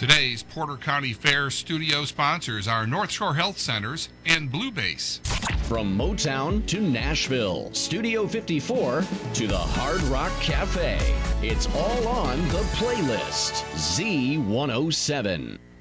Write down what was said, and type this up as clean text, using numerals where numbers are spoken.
Today's Porter County Fair studio sponsors are North Shore Health Centers and Blue Base. From Motown to Nashville, Studio 54 to the Hard Rock Cafe. It's all on the playlist. Z107.